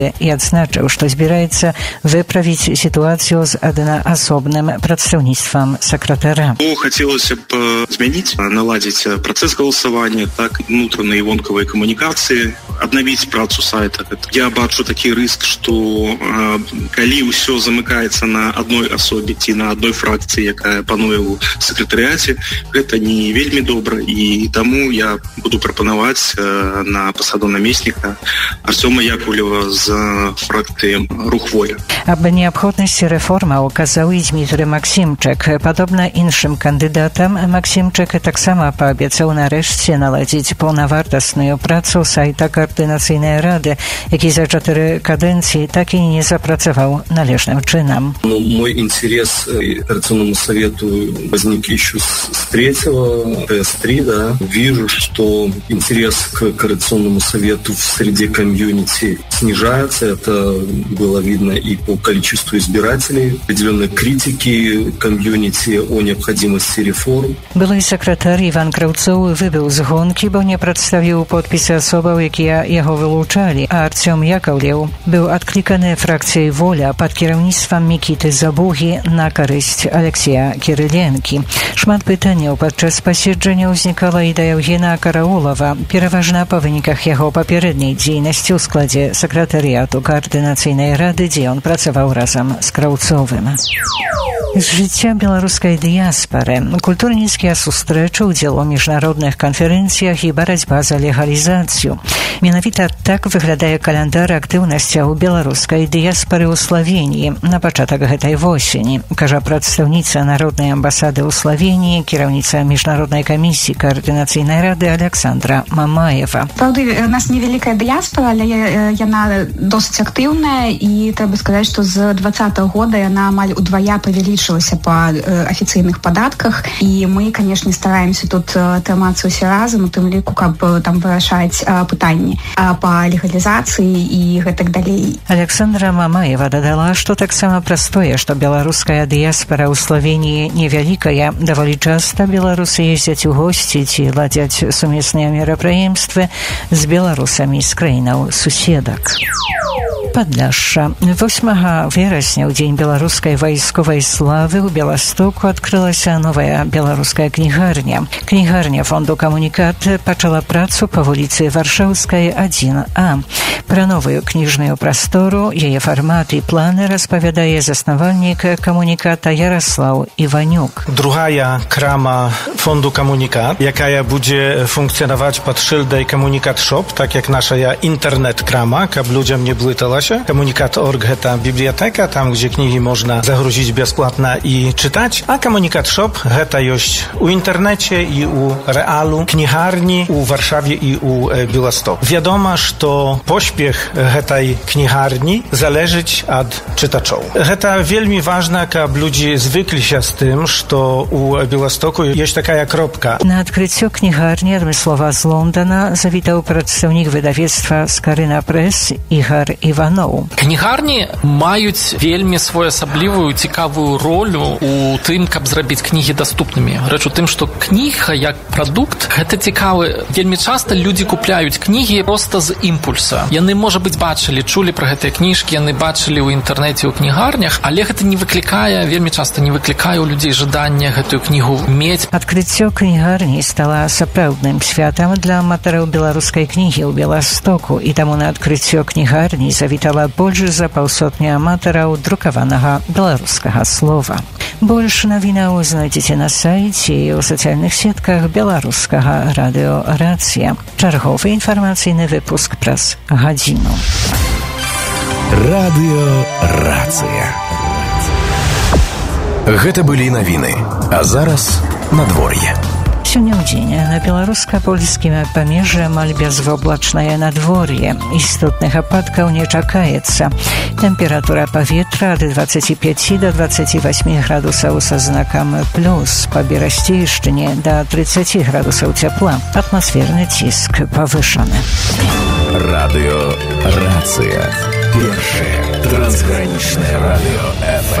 і адзначыў, што збіраецца выправіць сітуацыю з аднаасобным прадстаўніцтвам сакратара. Хацелася б змяніць, наладзіць працэс галасавання, так, внутраныя і вонкавыя камунікацыі, аднавіць працу сайта. Я бачу такі рыск, што калі ўсё замыкаецца на адной асобе ці на адной фракцыі, якая пануе ў сакратарыяце, гэта не вельмі добра, і таму я буду прапанаваць на пасаду намесніка Артёма Яковлева з фракцыі «Рух воля». Аб неабходнасці рэформаў казаў і Дмітрый Максімчык. Падобна іншым кандыдатам, Максімчык таксама паабяцаў нарэшце наладзіць паўнавартасную працу сайта Координацыйнай рады, які за 4 кадэнцыі так і не запрацаваў належным чынам. Мой интерес к Координационному совету возник еще с 3-го ТС-3, да. Вижу, что интерес к Координационному совету в среде комьюнити снижается. Это было видно и по количеству избирателей, определенной критики комьюнити о необходимости реформ. Былы сакратар Іван Краўцоў выбыў з гонкі, бо не прадставіў подпісы асобаў, якія яго вылучалі, а Артём Яковлеў быў адкліканы фракцыяй «Воля» пад кіраўніцтвам Мікіты Забугі на карысць Алексея Кірыленкі. Шмат пытанняў падчас паседжання ўзнікала і да Яўгена Караулава, пераважна па выніках яго папярэдняй дзейнасці ў складзе сакратарыяту Координацыйнай рады, дзе ён працаваў разам з Краўцовым. З жыцця беларускай дыяспары, культурніцкія сустрэчы, удзел у міжнародных канферэнцыях і барацьба за легалізацыю. Менавіта так выглядае каляндар актыўнасцяў беларускай дыяспары ў Славеніі на пачатак гэтай восені, кажа прадстаўніца народнай амбасады ў Славеніі, кіраўніца міжнароднай камісіі Координацыйнай рады Александра Мамаева. Правда, у нас невялікая дыяспара, але яна досыць актыўная, і трэба сказаць, што з 2020 года яна амаль удвая павялічылася па афіцыйных падатках, і мы, канешне, стараемся тут трымацца ўсе разам, у тым ліку, каб там вырашаць пытанні па легалізацыі і гэтак далей. Александра Мамаева дадала, што таксама праз тое, што беларуская дыяспара ў Славеніі невялікая, даволі часта беларусы ездзяць у госці ці ладзяць сумесныя мерапрыемствы з беларусамі з краінаў суседак. Падляшша. 8 верасня, у дзень беларускай вайсковай славы, у Беластоку адкрылася новая беларуская кнігарня. Кнігарня фонду «Камунікат» пачала працу па вуліцы Варшаўскай, 1А. Пра новую кніжную прастору, яе фармат і планы распавядае заснавальнік «Камуніката» Ярослав Іванюк. Другая крама фонду «Камунікат», якая будзе функцjonować пад шылдай «Камунікат Шоп», так як наша інтэрнэт-крама, каб людзям не блыталася. Камунікат.орг – гэта бібліятэка, там, дзе кнігі можна загрузіць бясплатна і чытаць, а Камунікат Шоп – гэта ёсць у інтэрнэце і у рэалу, кнігарні у Варшаве і у Беластоку. Вядома, што поспех гэтай кнігарні залежыць ад чытачоў. Гэта вельмі важна, каб людзі звыкліся з тым, што у Беластоку ёсць такая кропка. На адкрыццё кнігарні адмыслова з Лондона завітаў прадстаўнік выдавецтва «Скарына Прэс» Ігар Іванов. Кнігарні маюць вельмі своеасаблівую цікавую ролю у тым, каб зрабіць кнігі даступнымі. Рэч у тым, што кніга як прадукт, гэта цікавы. Вельмі часта людзі купляюць кнігі проста з імпульса. Яны, можа быць, бачылі, чулі пра гэтыя кніжкі, яны бачылі ў інтэрнэце, ў кнігарнях, але гэта не выклікае, вельмі часта не выклікае ў людзей жадання гэтую кнігу мець. Адкрыццё кнігарні стала сапраўдным святам для аматараў беларускай кнігі ў Беластоку, і таму на адкрыццё кнігарні завітала больш за 500 аматараў друкаванага беларускага слова. Больш навінаў знойдзеце на сайце і ў сацыяльных сетках беларускага радыё «Рацыя». Чарговы інфармацыйны выпуск праз гадзіну. Радыё «Рацыя». Гэта былі навіны, а зараз надвор'е. Сёння ў дзень на беларуска-польскім памежжы амаль безвоблачнае надвор'е. Істотных ападкаў не чакаецца. Тэмпература паветра ад 25 до 28 градусаў са знакам плюс. Па Берасцейшчыне да 30 градусаў цяпла. Атмасферны ціск павышаны. Радыё «Рацыя». Першае трансгранічнае радыё ФМ.